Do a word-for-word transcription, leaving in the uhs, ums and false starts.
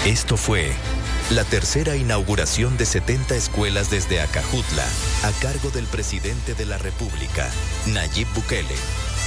Esto fue la tercera inauguración de setenta escuelas desde Acajutla, a cargo del presidente de la República, Nayib Bukele.